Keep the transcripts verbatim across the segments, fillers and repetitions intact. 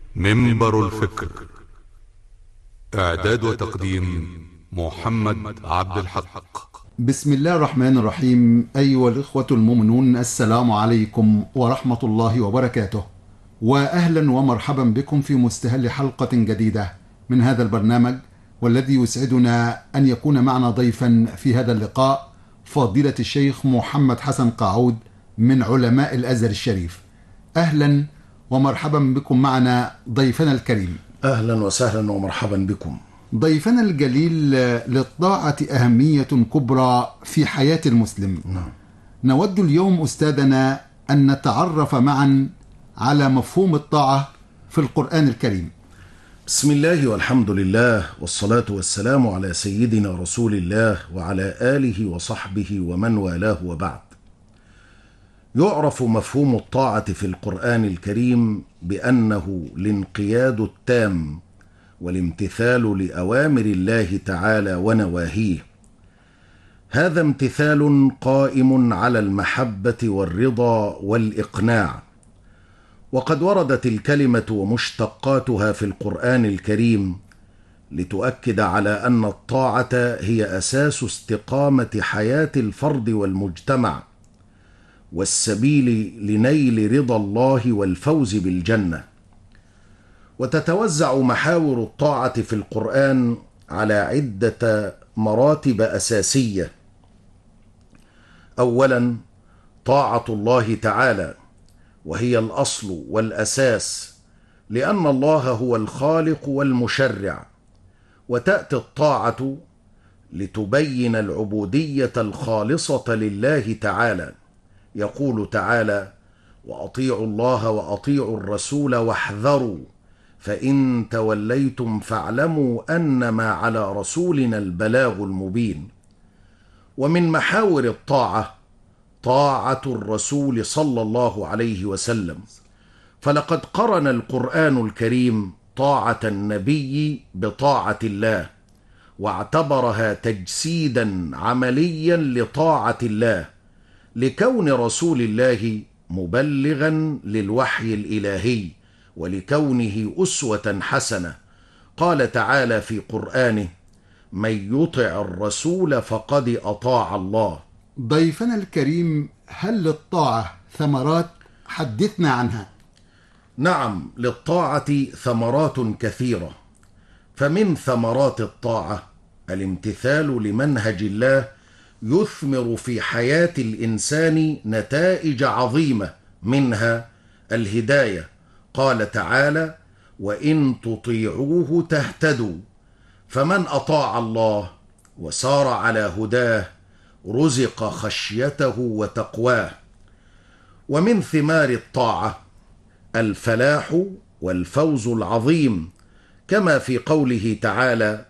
منبر الفكر. إعداد وتقديم محمد عبد الحق. بسم الله الرحمن الرحيم. أيها الإخوة المؤمنون، السلام عليكم ورحمة الله وبركاته، وأهلا ومرحبا بكم في مستهل حلقة جديدة من هذا البرنامج، والذي يسعدنا أن يكون معنا ضيفا في هذا اللقاء فضيلة الشيخ محمد حسن قاعود من علماء الأزهر الشريف. أهلا ومرحبا بكم معنا ضيفنا الكريم. أهلا وسهلا ومرحبا بكم. ضيفنا الجليل، للطاعة أهمية كبرى في حياة المسلم. نعم. نود اليوم أستاذنا أن نتعرف معا على مفهوم الطاعة في القرآن الكريم. بسم الله والحمد لله والصلاة والسلام على سيدنا رسول الله وعلى آله وصحبه ومن والاه، وبعد. يعرف مفهوم الطاعة في القرآن الكريم بأنه الانقياد التام والامتثال لأوامر الله تعالى ونواهيه. هذا امتثال قائم على المحبة والرضا والإقناع، وقد وردت الكلمة ومشتقاتها في القرآن الكريم لتؤكد على أن الطاعة هي أساس استقامة حياة الفرد والمجتمع والسبيل لنيل رضا الله والفوز بالجنة. وتتوزع محاور الطاعة في القرآن على عدة مراتب أساسية. أولا، طاعة الله تعالى، وهي الأصل والأساس، لأن الله هو الخالق والمشرع، وتأتي الطاعة لتبين العبودية الخالصة لله تعالى. يقول تعالى: وأطيعوا الله وأطيعوا الرسول واحذروا فإن توليتم فاعلموا أنما على رسولنا البلاغ المبين. ومن محاور الطاعة طاعة الرسول صلى الله عليه وسلم، فلقد قرن القرآن الكريم طاعة النبي بطاعة الله، واعتبرها تجسيدا عمليا لطاعة الله، لكون رسول الله مبلغا للوحي الإلهي، ولكونه أسوة حسنة. قال تعالى في قرآنه: من يطع الرسول فقد أطاع الله. ضيفنا الكريم، هل للطاعة ثمرات؟ حدثنا عنها. نعم، للطاعة ثمرات كثيرة. فمن ثمرات الطاعة الامتثال لمنهج الله يثمر في حياة الإنسان نتائج عظيمة، منها الهداية. قال تعالى: وإن تطيعوه تهتدوا. فمن أطاع الله وسار على هداه رزق خشيته وتقواه. ومن ثمار الطاعة الفلاح والفوز العظيم، كما في قوله تعالى: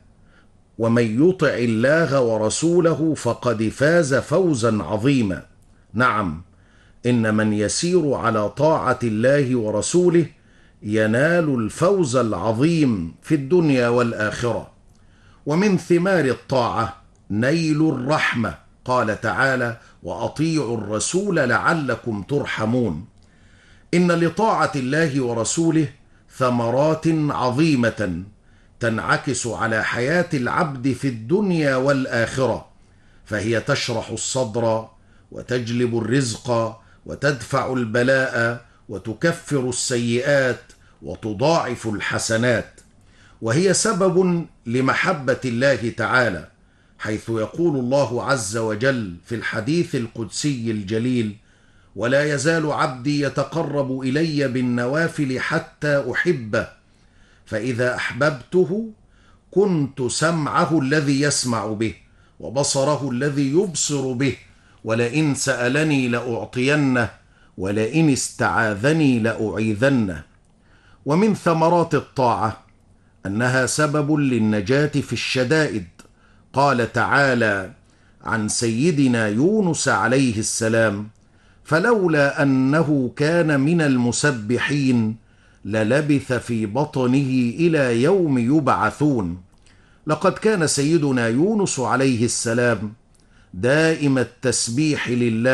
ومن يطع الله ورسوله فقد فاز فوزا عظيما. نعم، إن من يسير على طاعة الله ورسوله ينال الفوز العظيم في الدنيا والآخرة. ومن ثمار الطاعة نيل الرحمة. قال تعالى: وأطيعوا الرسول لعلكم ترحمون. إن لطاعة الله ورسوله ثمرات عظيمة تنعكس على حياة العبد في الدنيا والآخرة، فهي تشرح الصدر وتجلب الرزق وتدفع البلاء وتكفر السيئات وتضاعف الحسنات، وهي سبب لمحبة الله تعالى، حيث يقول الله عز وجل في الحديث القدسي الجليل: ولا يزال عبدي يتقرب إلي بالنوافل حتى أحبه، فإذا أحببته كنت سمعه الذي يسمع به وبصره الذي يبصر به، ولئن سألني لأعطينه ولئن استعاذني لأعيذنه. ومن ثمرات الطاعة أنها سبب للنجاة في الشدائد. قال تعالى عن سيدنا يونس عليه السلام: فلولا أنه كان من المسبحين للبث في بطنه إلى يوم يبعثون. لقد كان سيدنا يونس عليه السلام دائم التسبيح لله